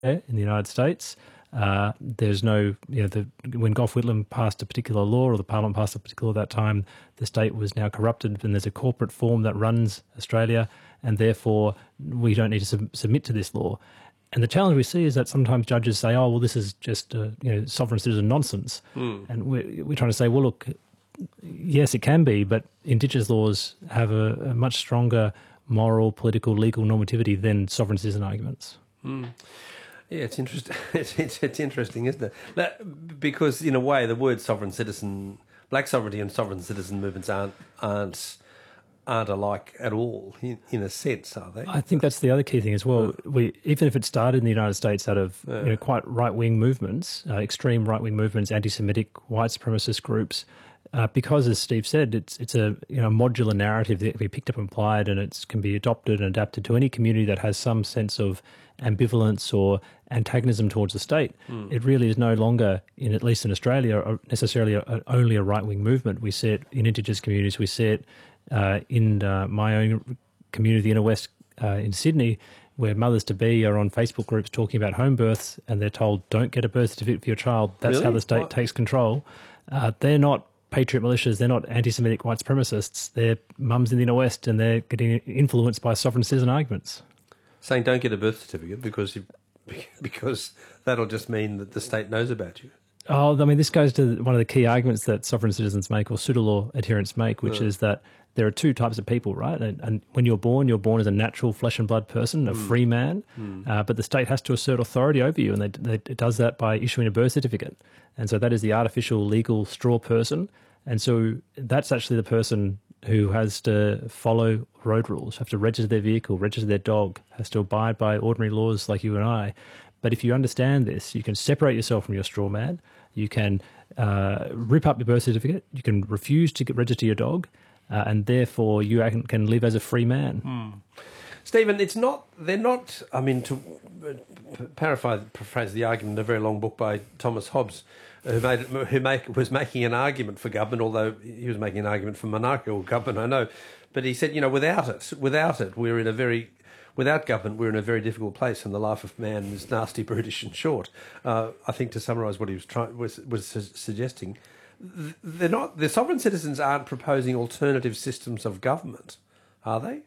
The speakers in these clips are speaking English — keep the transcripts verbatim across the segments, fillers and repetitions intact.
in the United States. Uh, there's no, you know, the, when Gough Whitlam passed a particular law or the Parliament passed a particular law at that time, the state was now corrupted and there's a corporate form that runs Australia and therefore we don't need to sub- submit to this law. And the challenge we see is that sometimes judges say, oh, well, this is just, uh, you know, sovereign citizen nonsense. Mm. And we're, we're trying to say, well, look, yes, it can be, but Indigenous laws have a, a much stronger moral, political, legal normativity than sovereign citizen arguments. Mm. Yeah, it's interesting. It's, it's, it's interesting, isn't it? That, because in a way, the word sovereign citizen, black sovereignty and sovereign citizen movements aren't aren't aren't alike at all. In, in a sense, are they? I think that's the other key thing as well. We even if it started in the United States out of yeah. you know, quite right wing movements, uh, extreme right wing movements, anti-Semitic, white supremacist groups. Uh, because, as Steve said, it's it's a you know modular narrative that can be picked up and applied, and it can be adopted and adapted to any community that has some sense of ambivalence or antagonism towards the state. Mm. It really is no longer, in at least in Australia, necessarily a, a, only a right-wing movement. We see it in Indigenous communities. We see it uh, in uh, my own community, the inner west uh, in Sydney, where mothers-to-be are on Facebook groups talking about home births, and they're told, don't get a birth certificate for your child. That's really? how the state What? takes control. Uh, they're not patriot militias, they're not anti-Semitic white supremacists, they're mums in the inner west and they're getting influenced by sovereign citizen arguments. Saying don't get a birth certificate because you, because that'll just mean that the state knows about you. Oh, I mean, this goes to one of the key arguments that sovereign citizens make or pseudo-law adherents make, which yeah. is that there are two types of people, right? And, and when you're born, you're born as a natural flesh and blood person, a mm. free man, mm. uh, but the state has to assert authority over you, and they, they, it does that by issuing a birth certificate. And so that is the artificial legal straw person. And so that's actually the person who has to follow road rules, have to register their vehicle, register their dog, has to abide by ordinary laws like you and I. But if you understand this, you can separate yourself from your straw man, you can uh, rip up your birth certificate, you can refuse to get, register your dog, uh, and therefore you can, can live as a free man. Mm. Stephen, it's not, they're not, I mean, to paraphrase, paraphrase the argument in a very long book by Thomas Hobbes, who made who make, was making an argument for government, although he was making an argument for monarchical government, I know. But he said, you know, without it, without it, we're in a very, without government, we're in a very difficult place, and the life of man is nasty, brutish, and short. Uh, I think to summarise what he was trying was was su- suggesting, they're not, the sovereign citizens aren't proposing alternative systems of government, are they?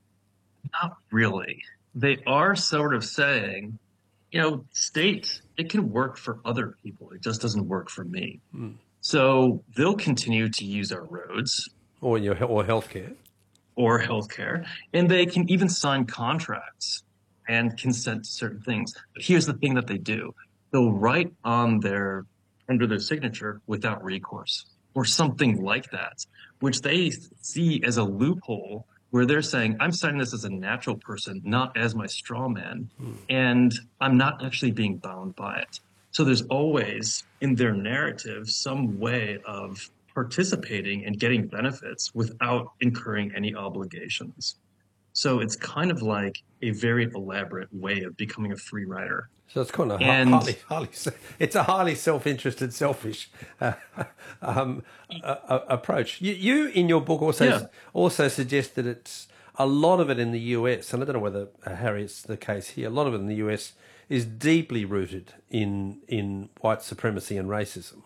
Not really. They are sort of saying, you know, state, it can work for other people. It just doesn't work for me. Mm. So they'll continue to use our roads. Or your or healthcare. Or healthcare. And they can even sign contracts and consent to certain things. But here's the thing that they do. They'll write on their, under their signature without recourse or something like that, which they see as a loophole where they're saying, I'm signing this as a natural person, not as my straw man, hmm. and I'm not actually being bound by it. So there's always, in their narrative, some way of participating and getting benefits without incurring any obligations. So it's kind of like a very elaborate way of becoming a free rider. So it's kind of and, highly, highly, it's a highly self-interested, selfish uh, um, uh, approach. You, you, in your book, also yeah. also suggest that it's a lot of it in the U S, and I don't know whether uh, Harry it's the case here. A lot of it in the U S is deeply rooted in in white supremacy and racism.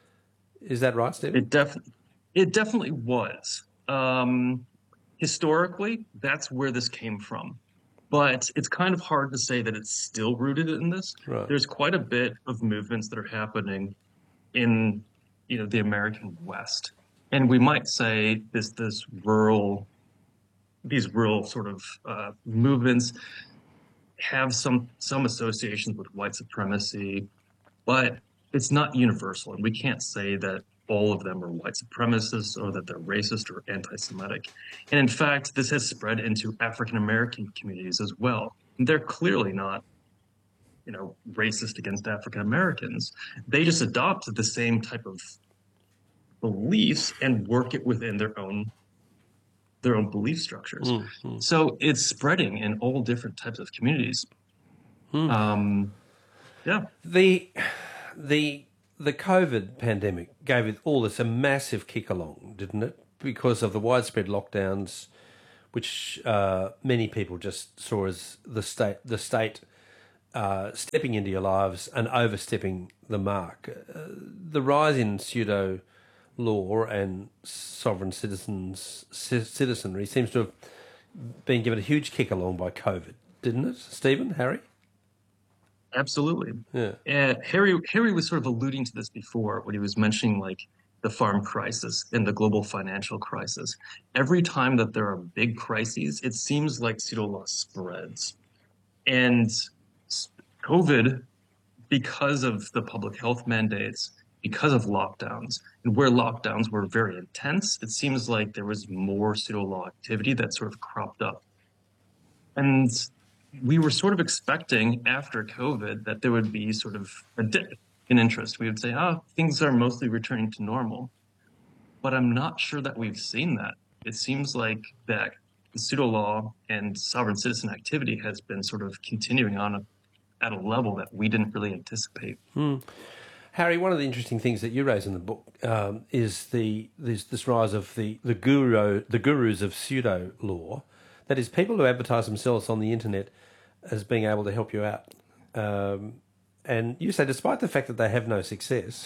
Is that right, Stephen? It definitely, it definitely was. Um, historically, that's where this came from. But it's kind of hard to say that it's still rooted in this. Right. There's quite a bit of movements that are happening in, you know, the American West, and we might say this this rural, these rural sort of uh, movements have some some associations with white supremacy, but it's not universal, and we can't say that all of them are white supremacists or that they're racist or anti-Semitic. And in fact, this has spread into African-American communities as well. And they're clearly not, you know, racist against African-Americans. They just adopt the same type of beliefs and work it within their own their own belief structures. Mm-hmm. So it's spreading in all different types of communities. Mm. Um, yeah. The the The COVID pandemic gave it all this a massive kick along, didn't it? Because of the widespread lockdowns, which uh, many people just saw as the state, the state uh, stepping into your lives and overstepping the mark. Uh, the rise in pseudo law and sovereign citizens c- citizenry seems to have been given a huge kick along by COVID, didn't it, Stephen, Harry? Absolutely. Yeah. Uh, Harry Harry was sort of alluding to this before when he was mentioning like the farm crisis and the global financial crisis. Every time that there are big crises, it seems like pseudo law spreads. And COVID, because of the public health mandates, because of lockdowns, and where lockdowns were very intense, it seems like there was more pseudo law activity that sort of cropped up. And we were sort of expecting after COVID that there would be sort of a dip in interest. We would say, oh, things are mostly returning to normal. But I'm not sure that we've seen that. It seems like that pseudo law and sovereign citizen activity has been sort of continuing on a, at a level that we didn't really anticipate. Hmm. Harry, one of the interesting things that you raise in the book um, is the this, this rise of the the guru the gurus of pseudo law. That is, people who advertise themselves on the internet as being able to help you out. Um, and you say, despite the fact that they have no success,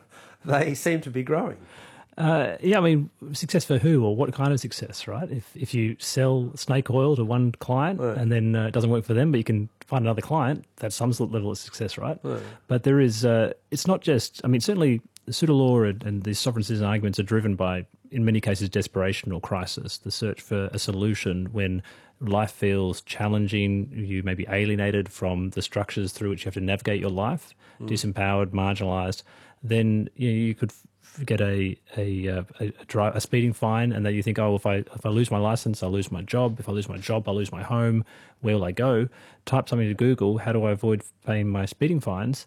they seem to be growing. Uh, yeah, I mean, success for who or what kind of success, right? If if you sell snake oil to one client right. and then uh, it doesn't work for them, but you can find another client, that's some sort of level of success, right? Right. But there is, uh, it's not just, I mean, certainly the pseudo law and, and the sovereign citizen arguments are driven by, in many cases, desperation or crisis, the search for a solution when life feels challenging, you may be alienated from the structures through which you have to navigate your life, mm. disempowered, marginalised, then you know, you could get a a, a, a, dri- a speeding fine, and then you think, oh, if I if I lose my license, I'll lose my job. If I lose my job, I'll lose my home. Where will I go? Type something to Google. How do I avoid paying my speeding fines?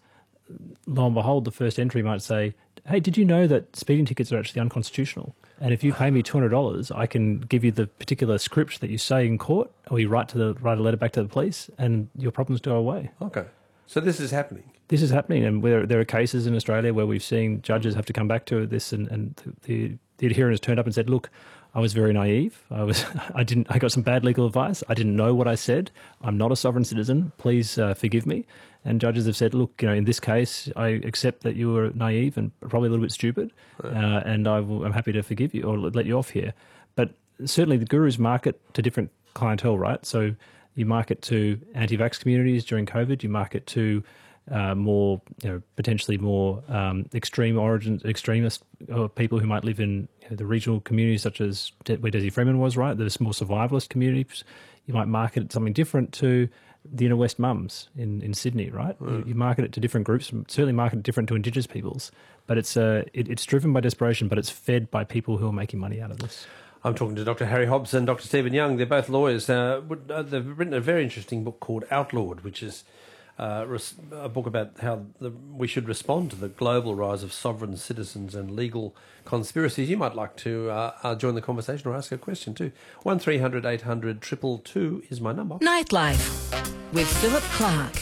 Lo and behold, the first entry might say, hey, did you know that speeding tickets are actually unconstitutional? And if you pay me two hundred dollars, I can give you the particular script that you say in court, or you write to the write a letter back to the police, and your problems go away. Okay. So this is happening. This is happening, and there, there are cases in Australia where we've seen judges have to come back to this, and, and the, the adherent has turned up and said, look, I was very naive. I was, I didn't, I got some bad legal advice. I didn't know what I said. I'm not a sovereign citizen. Please uh, forgive me. And judges have said, look, you know, in this case, I accept that you were naive and probably a little bit stupid, uh, and I will, I'm happy to forgive you or let you off here. But certainly the gurus market to different clientele, right? So you market to anti-vax communities during COVID. You market to uh, more, you know, potentially more um, extreme origins, extremist uh, people who might live in you know, the regional communities, such as De- where Desi Freeman was, right? There's more survivalist communities. You might market something different to the inner west mums in, in Sydney, right? Mm. You, you market it to different groups, certainly market it different to Indigenous peoples, but it's uh, it, it's driven by desperation, but it's fed by people who are making money out of this. I'm talking to Doctor Harry Hobbs and Doctor Stephen Young. They're both lawyers. Uh, they've written a very interesting book called Outlawed, which is uh, a book about how the, we should respond to the global rise of sovereign citizens and legal conspiracies. You might like to uh, uh, join the conversation or ask a question too. one three hundred eight hundred two two two is my number. Nightlife with Philip Clark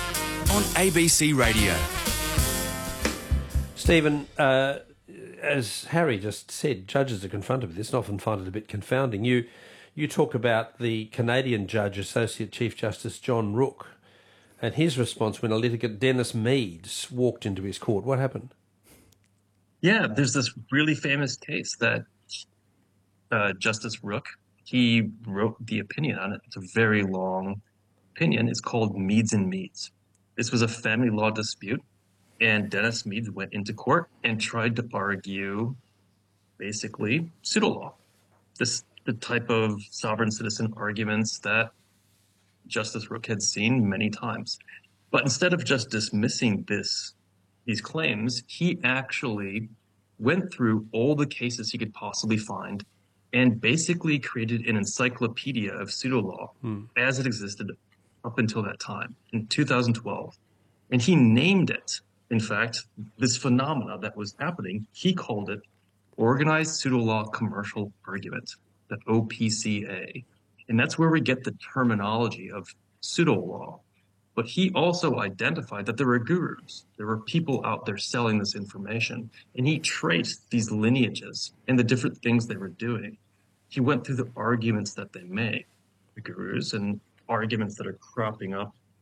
on A B C Radio. Stephen, uh, as Harry just said, judges are confronted with this and often find it a bit confounding. You you talk about the Canadian judge, Associate Chief Justice John Rook, and his response when a litigant, Dennis Mead, walked into his court. What happened? Yeah, there's this really famous case that uh, Justice Rook, he wrote the opinion on it. It's a very long opinion. It's called Meads and Meads. This was a family law dispute, and Dennis Mead went into court and tried to argue basically pseudo law, this the type of sovereign citizen arguments that Justice Rook had seen many times. But instead of just dismissing this these claims, he actually went through all the cases he could possibly find and basically created an encyclopedia of pseudo law hmm. as it existed up until that time in two thousand twelve. And he named it, in fact, this phenomena that was happening, he called it Organized Pseudo Law Commercial Argument, the O P C A. And that's where we get the terminology of pseudo law. But he also identified that there were gurus. There were people out there selling this information. And he traced these lineages and the different things they were doing. He went through the arguments that they made, the gurus, and arguments that are cropping up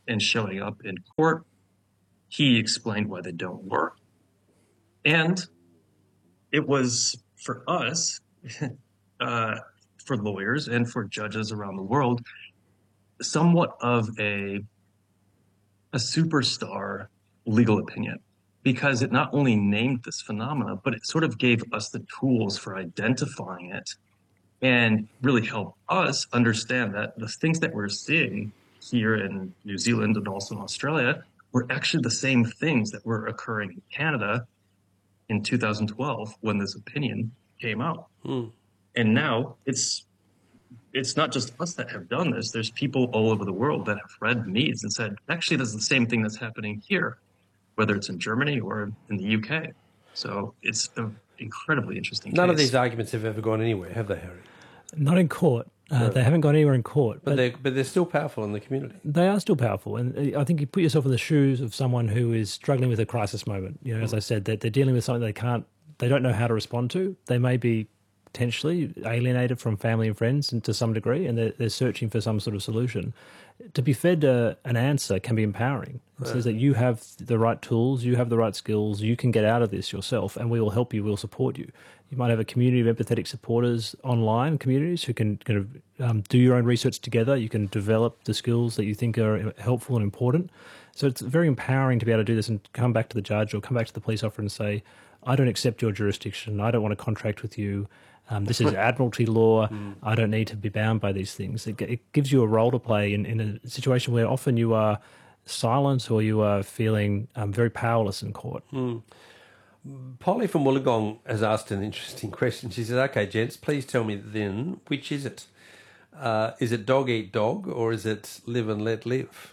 and showing up in court. He explained why they don't work. And it was for us, uh, for lawyers and for judges around the world, somewhat of a, a superstar legal opinion, because it not only named this phenomena, but it sort of gave us the tools for identifying it and really helped us understand that the things that we're seeing here in New Zealand and also in Australia were actually the same things that were occurring in Canada in two thousand twelve when this opinion came out. Mm. And now it's it's not just us that have done this. There's people all over the world that have read Meads and said, actually, this is the same thing that's happening here, whether it's in Germany or in the U K. So it's an incredibly interesting None case. of these arguments have ever gone anywhere, have they, Harry? Not in court. Uh, No. They haven't gone anywhere in court. But, they're, but they're still powerful in the community. They are still powerful. And I think you put yourself in the shoes of someone who is struggling with a crisis moment. You know, as I said, that they're dealing with something they can't, they don't know how to respond to. They may be potentially alienated from family and friends and to some degree, and they're, they're searching for some sort of solution. To be fed uh, an answer can be empowering. It says that you have the right tools, you have the right skills, you can get out of this yourself, and we will help you, we'll support you. You might have a community of empathetic supporters online, communities who can kind of um, do your own research together. You can develop the skills that you think are helpful and important. So it's very empowering to be able to do this and come back to the judge or come back to the police officer and say, I don't accept your jurisdiction, I don't want to contract with you. Um, this is admiralty law. Mm. I don't need to be bound by these things. It, it gives you a role to play in, in a situation where often you are silent or you are feeling um, very powerless in court. Mm. Polly from Wollongong has asked an interesting question. She says, okay, gents, please tell me then, which is it? Uh, is it dog eat dog or is it live and let live?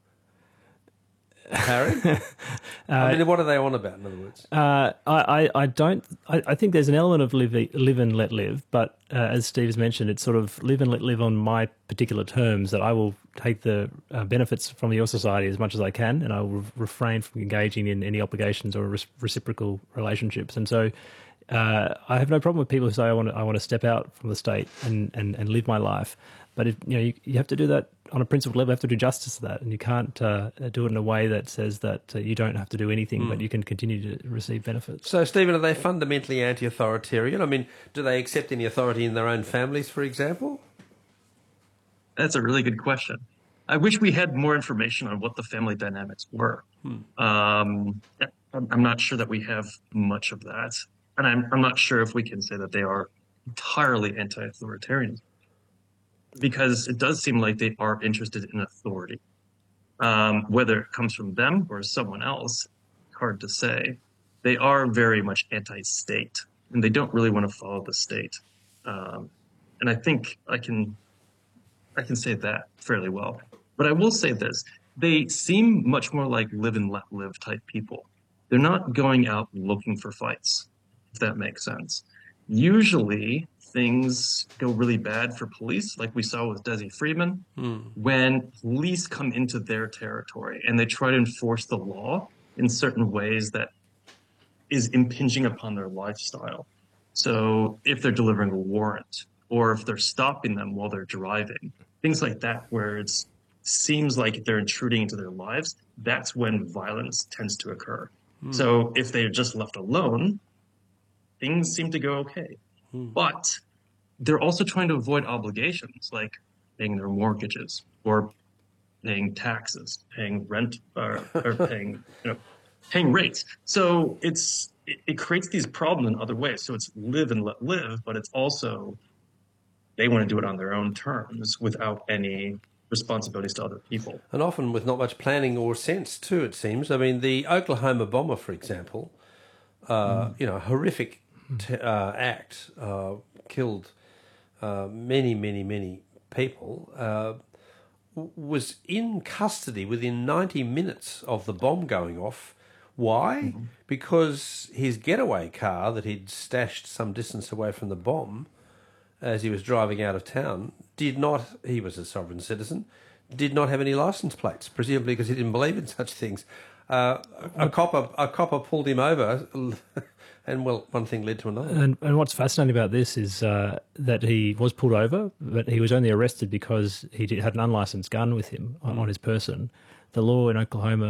Harry? uh, I mean, what are they on about, in other words? Uh, I, I, I don't... I, I think there's an element of live, live and let live, but uh, as Steve has mentioned, it's sort of live and let live on my particular terms, that I will take the uh, benefits from your society as much as I can, and I will refrain from engaging in any obligations or res- reciprocal relationships. And so uh, I have no problem with people who say, I want to, I want to step out from the state and, and, and live my life. But if, you know, you, you have to do that on a principled level. You have to do justice to that, and you can't uh, do it in a way that says that uh, you don't have to do anything, mm. but you can continue to receive benefits. So, Stephen, are they fundamentally anti-authoritarian? I mean, do they accept any authority in their own families, for example? That's a really good question. I wish we had more information on what the family dynamics were. Hmm. Um, I'm not sure that we have much of that, and I'm, I'm not sure if we can say that they are entirely anti-authoritarian, because it does seem like they are interested in authority. Um, whether it comes from them or someone else, hard to say. They are very much anti-state, and they don't really want to follow the state. Um, and I think I can, I can say that fairly well. But I will say this, they seem much more like live and let live type people. They're not going out looking for fights, if that makes sense. Usually, things go really bad for police, like we saw with Desi Freeman, mm. when police come into their territory and they try to enforce the law in certain ways that is impinging upon their lifestyle. So if they're delivering a warrant or if they're stopping them while they're driving, things like that, where it seems like they're intruding into their lives, that's when violence tends to occur. Mm. So if they're just left alone, things seem to go okay. But they're also trying to avoid obligations like paying their mortgages or paying taxes, paying rent, or, or paying, you know, paying rates. So it's it, it creates these problems in other ways. So it's live and let live, but it's also they want to do it on their own terms without any responsibilities to other people. And often with not much planning or sense too, it seems. I mean, the Oklahoma bomber, for example, uh, mm. you know, horrific T- uh, act uh, killed uh, many, many, many people, uh, w- was in custody within ninety minutes of the bomb going off. Why? Mm-hmm. Because his getaway car that he'd stashed some distance away from the bomb as he was driving out of town did not, he was a sovereign citizen, did not have any license plates, presumably because he didn't believe in such things. Uh, a, a copper, a copper pulled him over. And, well, one thing led to another. And, and what's fascinating about this is uh, that he was pulled over, but he was only arrested because he did, had an unlicensed gun with him on, mm. on his person. the law in Oklahoma